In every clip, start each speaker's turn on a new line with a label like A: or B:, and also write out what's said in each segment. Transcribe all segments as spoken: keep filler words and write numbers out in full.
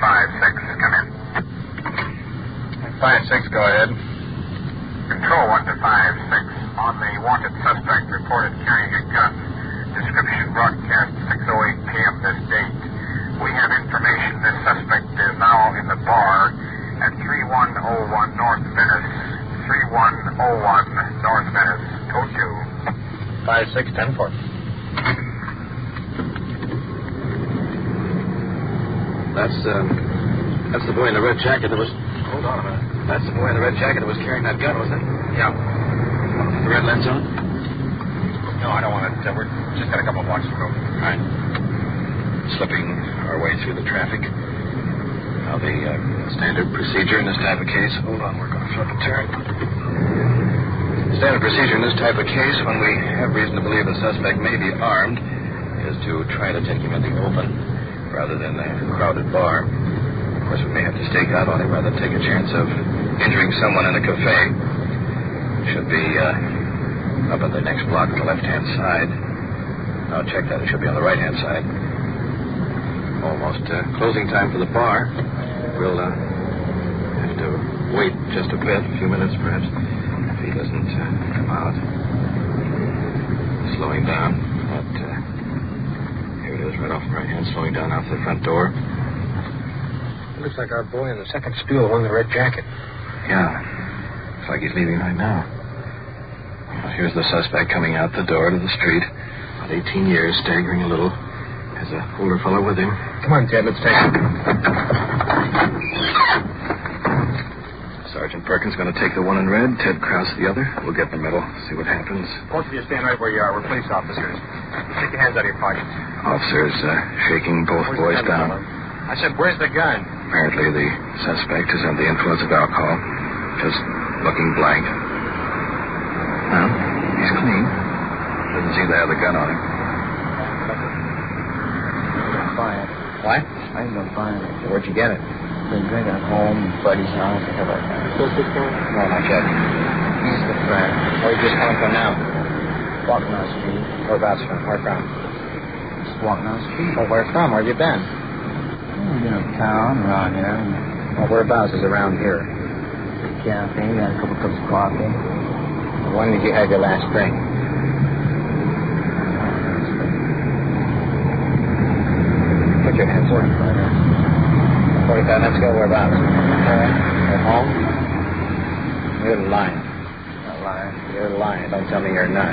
A: five six. Come in.
B: five six, go ahead.
A: Control one to five six. On the wanted suspect reported carrying a gun. Description broadcast six oh eight p.m. this date. We have information this suspect is now in the bar at thirty-one oh one North Venice. thirty-one oh one North Venice. Code two.
B: five six, ten four.
C: That's, um, that's the boy in the red jacket that was... Hold on a minute. That's the boy in the red jacket that was carrying that gun, wasn't it?
B: Yeah.
C: The red lens on?
B: No, I don't want to. Uh, we're just got a couple of blocks to go.
C: All right. Slipping our way through the traffic. Now, the uh, standard procedure in this type of case... Hold on, we're going to flip a turn. Standard procedure in this type of case, when we have reason to believe the suspect may be armed, is to try to take him in the open rather than a crowded bar. Of course, we may have to stake out on him rather than take a chance of injuring someone in a cafe. Should be uh, up at the next block on the left-hand side. Now, check that. It should be on the right-hand side. Almost uh, closing time for the bar. We'll uh, have to wait just a bit, a few minutes perhaps, if he doesn't uh, come out. Slowing down. But uh, here it is, right off the right hand, slowing down out to the front door.
B: It looks like our boy in the second stool, the one in the red jacket.
C: Yeah. Looks like he's leaving right now. Well, here's the suspect coming out the door to the street. About eighteen years, staggering a little. Has an older fellow with him.
B: Come on, Ted, let's take him.
C: Sergeant Perkins going to take the one in red, Ted Krause the other. We'll get in the middle, see what happens.
B: Both of you stand right where you are. We're police officers. Take your hands out of your pockets.
C: Officers uh, shaking both
B: Where's
C: boys down.
B: I said, where's the gun?
C: Apparently the suspect is under the influence of alcohol. Just looking blank. Well, he's clean. Doesn't seem to have the gun on him.
D: Fine.
B: What?
D: I ain't gonna find it.
B: Where'd you get it?
D: Been drinking at home, buddy's house, and stuff like that.
B: Still six points? No, not yet.
D: He's the friend.
B: Where are you just coming from now?
D: Walking down the street.
B: Whereabouts from? Where from?
D: Just walking down the street.
B: Well, where from? Where you been?
D: We've been uptown, around here.
B: Well, whereabouts is around here?
D: Cafe, got a couple cups of coffee.
B: When did you have your last drink? Put your hands up. forty-five minutes ago, whereabouts? At home? You're lying.
D: Not lying.
B: You're lying. Don't tell me you're not.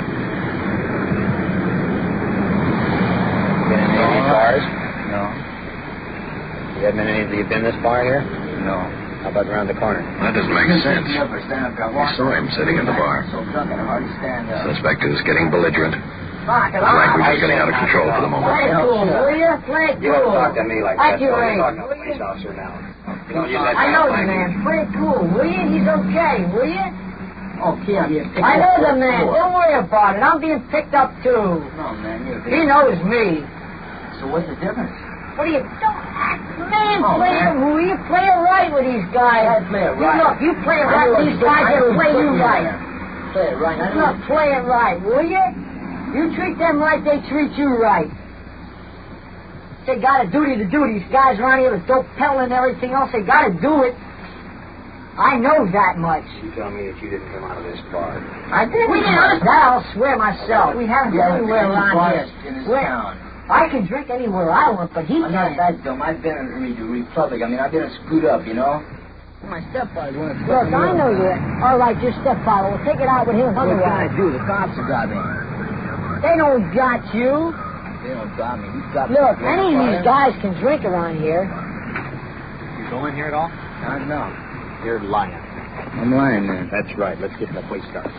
B: Been in any of these bars?
D: No.
B: You haven't been in any of you been this bar here?
D: No.
B: How about around the corner?
C: That doesn't make sense.
D: Stand up or stand up.
C: We saw him sitting in the bar.
D: So drunk I can hardly stand up.
C: Suspect is getting belligerent.
E: Fuck it
C: His language is getting out of control for the moment.
E: Play it cool, will you? Play it
B: You don't
E: cool.
B: talk to me like
E: Like
B: that.
E: your
B: You're
E: age.
B: talking to a police officer now. You don't use that
E: I
B: kind
E: know
B: of
E: the
B: language.
E: man. Play it cool, will you? He's okay, will you?
D: Okay, I'm being picked
E: I
D: up.
E: know the man. Don't worry about it. I'm being picked up, too.
D: No, man, you're
E: He knows me.
D: So what's the difference?
E: What do you... Don't act... Man,
D: Oh,
E: play
D: man.
E: it, will you? Play it right with these guys.
D: I play it
E: You
D: right.
E: look, you play it
D: I
E: right
D: know
E: with
D: what
E: these
D: you-
E: guys,
D: I know
E: they'll
D: what
E: play
D: you
E: you
D: put me
E: right.
D: there. Play it right. I know
E: Look, play it right, will you? You treat them right, they treat you right. They got a duty to do. These guys around here with dope peddling and everything else, they got to do it. I know that much.
B: You tell me that you didn't come out of this bar.
E: I didn't. We didn't. That I'll swear myself. We haven't been
D: Yeah,
E: anywhere
D: any
E: around
D: bars
E: here.
D: in this
E: Where-
D: town.
E: I can drink anywhere I want, but he
D: I'm not
E: can't.
D: that dumb. I've been in the Republic. I mean, I've been screwed up, you know? My stepfather went to
E: Look, I know you. All right, your stepfather. We'll take it out with him.
D: What can I
E: Otherwise,
D: do? The cops have got me.
E: they don't got you.
D: They don't got me. He's got
E: Look,
D: me.
E: any of these guys can drink around here.
B: You going here at all?
D: I know.
B: You're lying.
D: I'm lying, man.
B: That's right. Let's get the police car.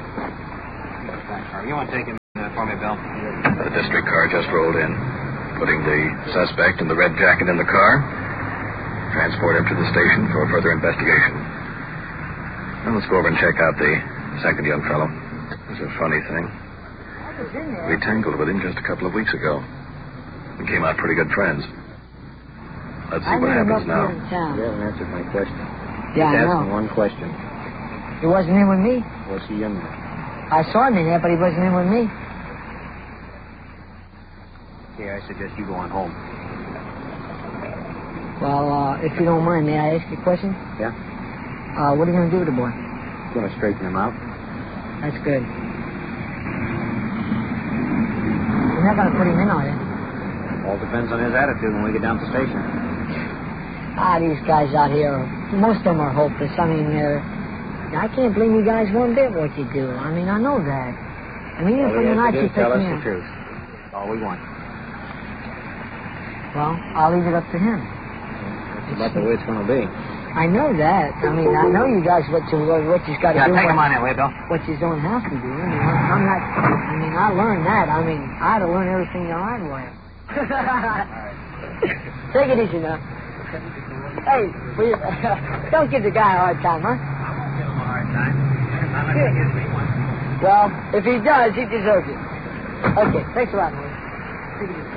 B: You want to take him uh, for me, Bill?
C: The district car just rolled in, putting the suspect in the red jacket in the car. Transport him to the station for further investigation. Now let's go over and check out the second young fellow. It's a funny thing.
E: I was in there.
C: We tangled with him just a couple of weeks ago. We came out pretty good friends. Let's see
E: I
C: what
E: knew him up
C: happens now.
E: here in town.
B: You haven't answered my question.
E: Yeah, I
B: Just asking
E: know.
B: one question.
E: He wasn't in with me.
B: Was he in there?
E: I saw him in there, but he wasn't in with me.
B: Okay, I suggest you go on home.
E: Well, uh, if you don't mind, may I ask you a question?
B: Yeah?
E: Uh, what are you going to do with the boy?
B: Gonna straighten him out.
E: That's good. You're not going to put him in, are you?
B: All depends on his attitude when we get down to the station.
E: Ah, these guys out here, most of them are hopeless. I mean, uh, I can't blame you guys one bit what you do. I mean, I know that. I mean, even
B: All
E: from
B: he
E: the
B: has
E: night
B: to do
E: you
B: is tell
E: take
B: us
E: me
B: the
E: out.
B: truth. That's all we want.
E: Well, I'll leave it up to him.
B: That's about the way it's going to be.
E: I know that. I mean, I know you guys what you what you've got to
B: Yeah,
E: do.
B: take
E: what,
B: him on that way, Bill.
E: What you don't have to do. I mean, I'm not. I mean, I learned that. I mean, I had to learn everything the hard way. Take it easy now. Hey, will you, don't give the guy a hard time, huh? Well, if he does, he deserves it. Okay, thanks a lot, man. Take it easy.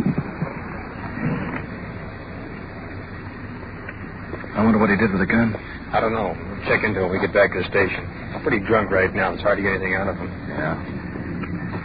C: I wonder what he did with the gun.
B: I don't know. We'll check into it when we get back to the station. I'm pretty drunk right now. It's hard to get anything out of him.
C: Yeah.